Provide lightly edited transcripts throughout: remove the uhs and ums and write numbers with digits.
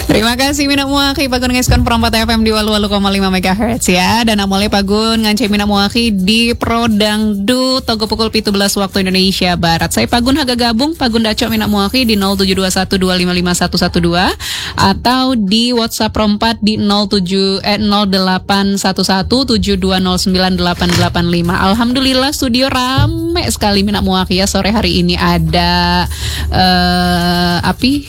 Terima kasih Mina Muaki Pagun ngeskon perempat FM di 88,5 MHz ya. Dan amolnya Pagun ngancai Mina Muaki di Prodangdu Togo pukul 17 waktu Indonesia Barat. Saya Pagun haga gabung Pagun Daco Mina Muaki di 0721255112 atau di WhatsApp perempat di 081172098885. Alhamdulillah studio rame sekali Mina Muaki ya sore hari ini. Ada api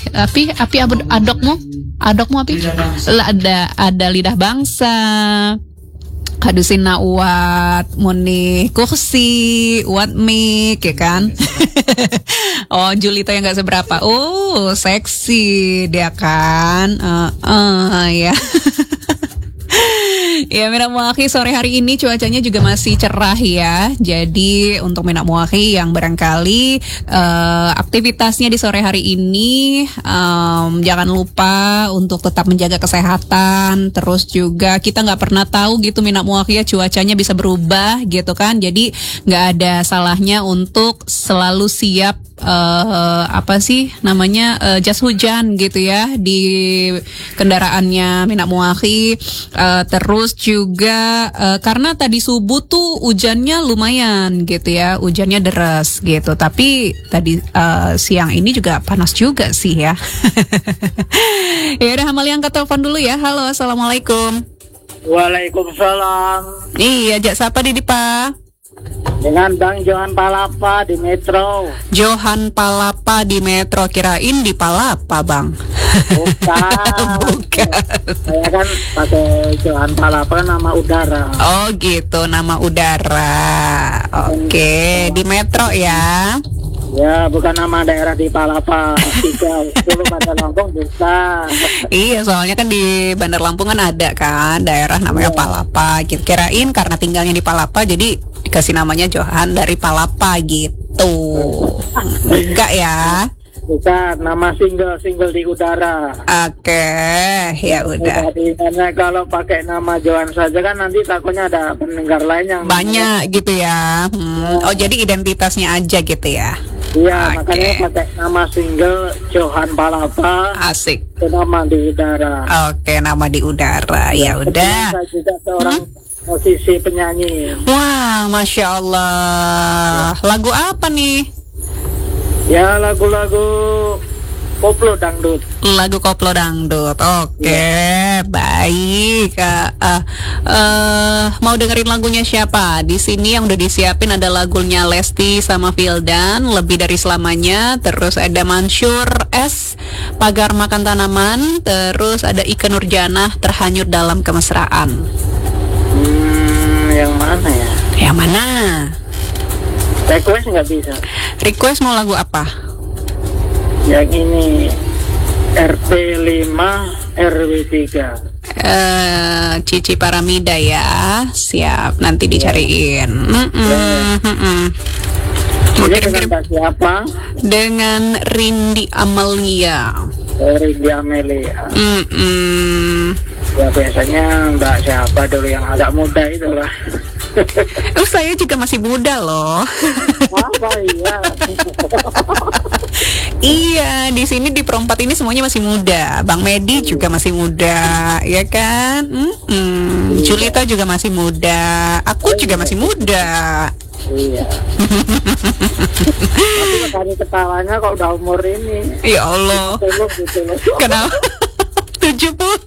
adokmu api ada lidah bangsa kadusina uat muni kursi uat mik ya kan. Oh Julita yang nggak seberapa, seksi dia kan, ya. Ya Mina Muaki sore hari ini cuacanya juga masih cerah ya. Jadi untuk Mina Muaki yang barangkali aktivitasnya di sore hari ini jangan lupa untuk tetap menjaga kesehatan. Terus juga kita nggak pernah tahu gitu Mina Muaki ya cuacanya bisa berubah gitu kan. Jadi nggak ada salahnya untuk selalu siap jas hujan gitu ya di kendaraannya Mina Muaki. Terus juga karena tadi subuh tuh hujannya lumayan gitu ya, hujannya deras gitu. Tapi tadi siang ini juga panas juga sih ya. Ya udah Hamali angkat telepon dulu ya. Halo, assalamualaikum. Waalaikumsalam. Iya, jak siapa di Pak? Dengan Bang Johan Palapa di Metro. Johan Palapa di Metro, kirain di Palapa Bang. Bukan. Bukan. Saya kan pakai Johan Palapa nama udara. Oh gitu, nama udara. Oke, di Metro ya. Ya, bukan nama daerah di Palapa. Dulu Bandar Lampung bisa. Iya, soalnya kan di Bandar Lampung kan ada kan daerah namanya Palapa. Kirain karena tinggalnya di Palapa jadi dikasih namanya Johan dari Palapa gitu. Enggak ya? Bukan, nama single di udara. Oke, ya udah. Karena kalau pakai nama Johan saja kan nanti takutnya ada pendengar lain yang banyak gitu ya. Oh, jadi identitasnya aja gitu ya. Iya, makanya pakai nama single Johan Palapa. Asik. Itu nama di udara. Oke, nama di udara. Ya udah. Saya juga seorang musisi penyanyi. Wah, Masya Allah. Lagu apa nih? Ya, lagu-lagu koplo dangdut. Lagu koplo dangdut. Oke, baik. Mau dengerin lagunya siapa? Di sini yang udah disiapin ada lagunya Lesti sama Vildan, Lebih Dari Selamanya. Terus ada Mansur S, Pagar Makan Tanaman. Terus ada Ika Nurjanah, Terhanyut Dalam Kemesraan. Yang mana ya? Yang mana? Request nggak bisa. Request mau lagu apa? Yang ini RP5 RW3. Cici Paramida ya. Siap, nanti dicariin. Mau dengan siapa? Dengan Rindi Amelia. Rindi Amelia. Ya biasanya Mbak siapa dulu yang agak muda itu lah. Saya juga masih muda loh. Apa iya? Iya, di sini di Perempat ini semuanya masih muda. Bang Medi juga masih muda, ya kan? Julita juga masih muda. Aku juga masih muda. Iya. Tapi kali ketawanya kok udah umur ini. Ya Allah. Gitu. Kenapa? 70.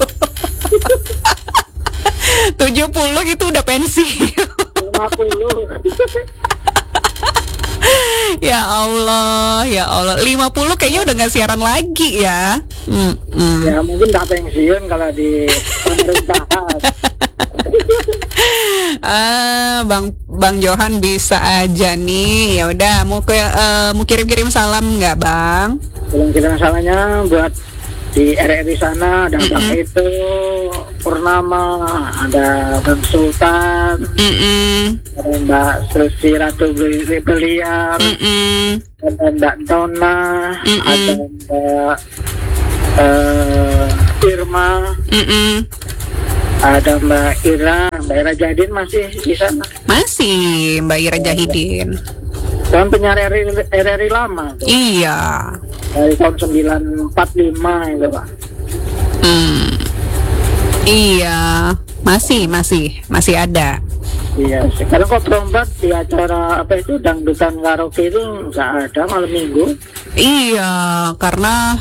70 itu udah pensi. 50. Ya Allah, ya Allah. 50 kayaknya udah gak siaran lagi ya. Ya mungkin gak pensiun kalau di pemerintahan. Bang Johan bisa aja nih. Ya udah, mau kirim-kirim salam nggak Bang? Kirim salamnya buat di RRI sana ada Bang itu Purnama, ada Bang Sultan, ada Mbak Susi Ratu Beliar, ada Mbak Dona, ada Mbak Irma, ada Mbak Ira Jahidin masih di sana. Masih Mbak Ira Jahidin. Kan penyiar RRI lama tuh. Iya. Dari tahun 945 itu Pak. Hmm. Iya, masih ada. Iya, sekarang kok perompak di acara apa itu dangdutan karaoke itu nggak ada malam minggu. Iya, karena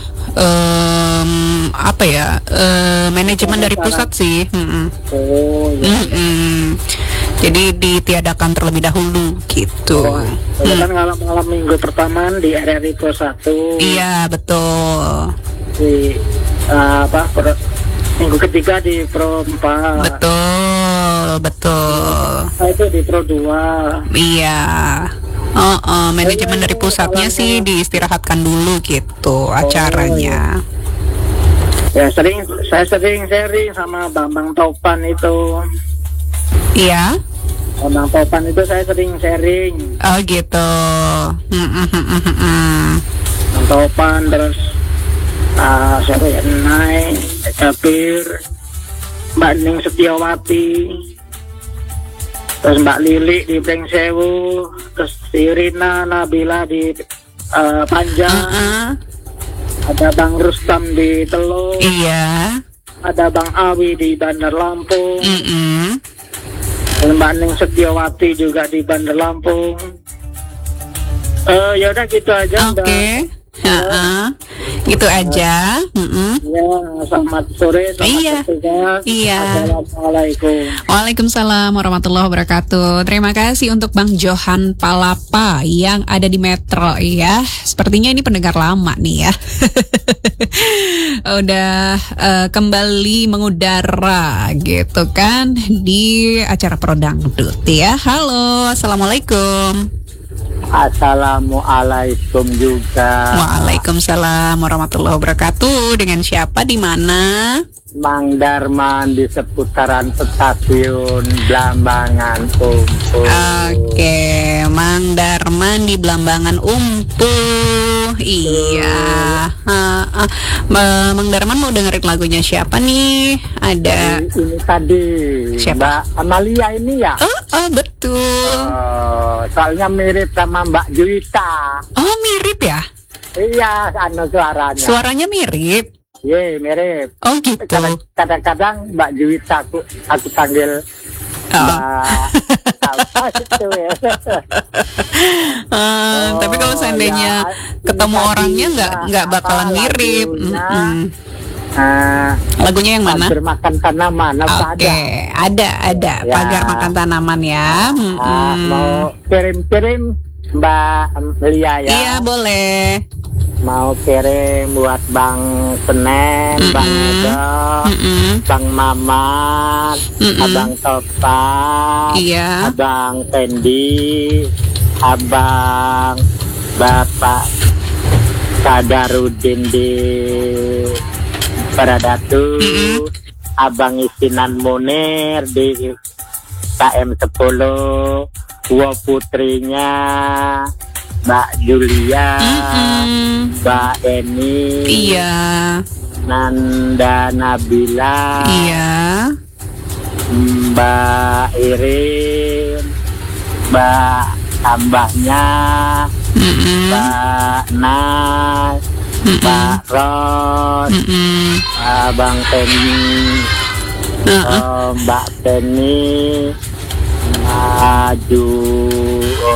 apa ya, manajemen dari pusat sih. Oh, iya. Jadi ditiadakan terlebih dahulu gitu. Kan malam minggu pertama di RRI Pos 1. Iya, betul. Di minggu ketiga di Pro 4. Betul. Itu di Pro 2. Iya. Manajemen dari pusatnya sih diistirahatkan dulu gitu acaranya. Ya saya sering sharing sama Bambang Topan itu. Iya. Bambang Topan itu saya sering sharing. Oh gitu. Bambang Topan terus siapa ya, Nai, Capir, Mbak Ning Setiawati, terus Mbak Lili di Brengsewu, terus si Rina Nabila di Panjang, ada Bang Rustam di Teluk, Iya. ada Bang Awi di Bandar Lampung, dan Mbak Ning Setiawati juga di Bandar Lampung. Ya udah gitu aja. Oke. Gitu aja. Ya, selamat sore, selamat bertugas. Iya. Assalamualaikum. Waalaikumsalam warahmatullahi wabarakatuh. Terima kasih untuk Bang Johan Palapa yang ada di Metro ya. Sepertinya ini pendengar lama nih ya. Udah kembali mengudara gitu kan di acara Pro Dangdut ya. Halo, assalamualaikum. Assalamualaikum juga. Waalaikumsalam warahmatullahi wabarakatuh. Dengan siapa di mana? Mang Darman di seputaran stasiun Blambangan Umpu. Oke, Mang Darman di Blambangan Umpu. Iya. Mang Darman mau dengerin lagunya siapa nih? Ada Ini tadi siapa? Mbak Amalia ini ya. Betul. Soalnya mirip sama Mbak Juwita. Oh, mirip ya? Iya, suaranya. Suaranya mirip. Iya, mirip. Oh, gitu. Kadang-kadang Mbak Juwita aku panggil Mbak apa itu ya. Tapi kalau seandainya ketemu orangnya nggak bakalan mirip. Lagunya yang mana? Pagar Makan Tanaman. Oke, ada Ya. Pagar Makan Tanaman ya. Mau kirim-kirim Mbak Lia ya. Iya, boleh. Mau kirim buat Bang Senen, Bang Edo, Bang Mamat, Abang Topan, Iya. Abang Tendi, Abang Bapak Kadarudin di Paradatu, Abang Isinan Munir di KM 10, dua putrinya Mbak Julia, Mbak Eni, Iya. Nanda Nabila, Iya. Mbak Irin, Mbak tambahnya, Mbak Nas, Mbak Ros, Abang Teni, Mbak Teni, Maju,